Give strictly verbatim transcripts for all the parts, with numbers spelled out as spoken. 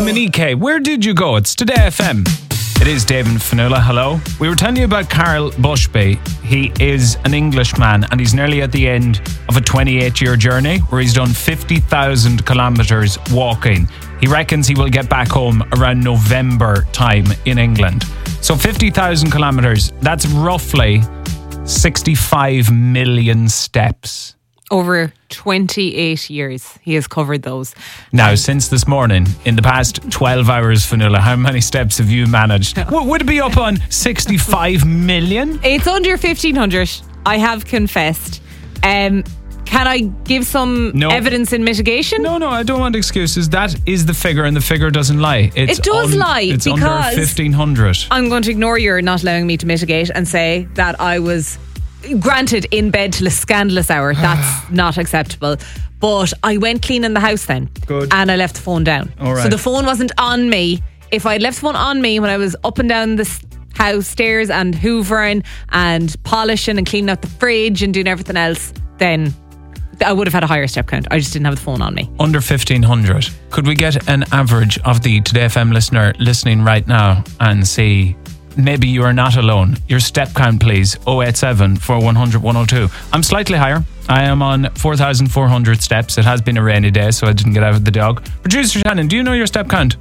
Manike, where did you go? It's Today F M. It is Dave and Fionnuala. Hello. We were telling you about Carl Bushby. He is an Englishman and he's nearly at the end of a twenty-eight year journey where he's done fifty thousand kilometres walking. He reckons he will get back home around November time in England. So fifty thousand kilometres, that's roughly sixty-five million steps. Over twenty-eight years, he has covered those. Now, since this morning, in the past twelve hours, Fionnuala, how many steps have you managed? W- would it be up on sixty-five million? It's under fifteen hundred, I have confessed. Um, can I give some no. evidence in mitigation? No, no, I don't want excuses. That is the figure and the figure doesn't lie. It's it does un- lie it's because under fifteen hundred. I'm going to ignore your not allowing me to mitigate and say that I was... Granted, in bed till a scandalous hour. That's not acceptable. But I went cleaning the house then. Good. And I left the phone down. All right. So the phone wasn't on me. If I'd left the phone on me when I was up and down the house stairs and hoovering and polishing and cleaning out the fridge and doing everything else, then I would have had a higher step count. I just didn't have the phone on me. Under fifteen hundred. Could we get an average of the Today F M listener listening right now and see... Maybe you are not alone. Your step count, please. oh eight seven, four one zero zero, one oh two. I'm slightly higher. I am on four thousand four hundred steps. It has been a rainy day, so I didn't get out of the dog. Producer Shannon, do you know your step count?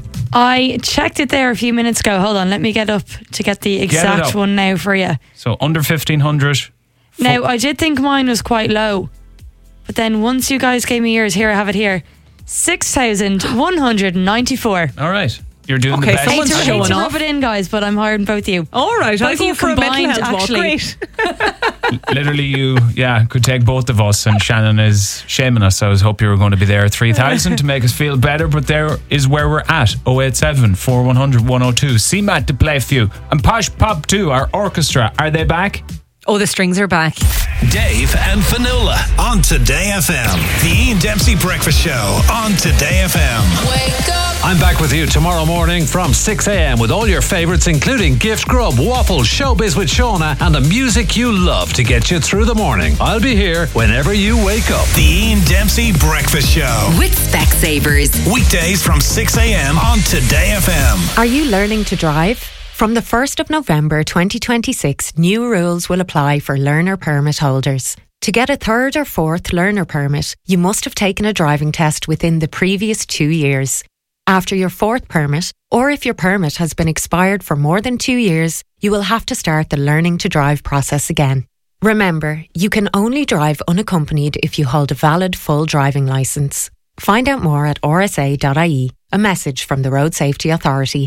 I checked it there a few minutes ago. Hold on, let me get up to get the exact get one now for you. So under fifteen hundred. Now, I did think mine was quite low. But then once you guys gave me yours, here I have it here. six thousand one hundred ninety-four. All right. You're doing Okay, the best. someone's I hate to, showing hate to off. rub it in, guys, but I'm hiring both of you. All right, Both I'll of go you for a mental combined, health walk. actually. Great. Literally, you, yeah, could take both of us, and Shannon is shaming us. I was hoping you were going to be there at three thousand to make us feel better, but there is where we're at. oh eight seven, four one zero zero, one oh two. C MAT to play for you. And Posh Pop two, our orchestra, are they back? Oh, the strings are back. Dave and Fionnuala on Today F M. The Ian Dempsey Breakfast Show on Today F M. Wake up. I'm back with you tomorrow morning from six a.m. with all your favourites, including Gift Grub, Waffles, Showbiz with Shauna, and the music you love to get you through the morning. I'll be here whenever you wake up. The Ian Dempsey Breakfast Show. With Specsavers. Weekdays from six a.m. on Today F M. Are you learning to drive? From the first of November twenty twenty-six, new rules will apply for learner permit holders. To get a third or fourth learner permit, you must have taken a driving test within the previous two years. After your fourth permit, or if your permit has been expired for more than two years, you will have to start the learning to drive process again. Remember, you can only drive unaccompanied if you hold a valid full driving licence. Find out more at r s a dot i e. A message from the Road Safety Authority.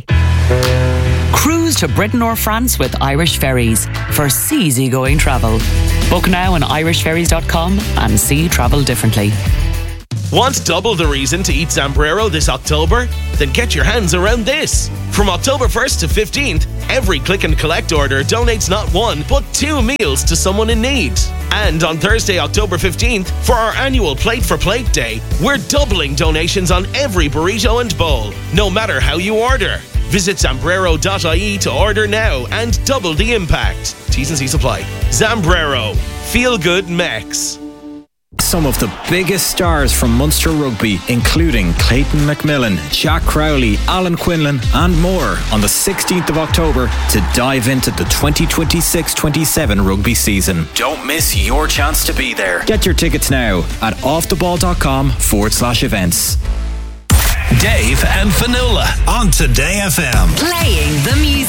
Cruise to Britain or France with Irish Ferries for easygoing travel. Book now on irish ferries dot com and see travel differently. Want double the reason to eat Zambrero this October? Then get your hands around this. From October first to fifteenth, every click and collect order donates not one, but two meals to someone in need. And on Thursday, October fifteenth, for our annual Plate for Plate Day, we're doubling donations on every burrito and bowl, no matter how you order. Visit zambrero dot i e to order now and double the impact. T's and C's apply. Zambrero. Feel good Mex. Some of the biggest stars from Munster Rugby, including Clayton McMillan, Jack Crowley, Alan Quinlan and more on the sixteenth of October to dive into the twenty twenty-six twenty-seven rugby season. Don't miss your chance to be there. Get your tickets now at offtheball.com forward slash events. Dave and Fionnuala on Today F M. Playing the music.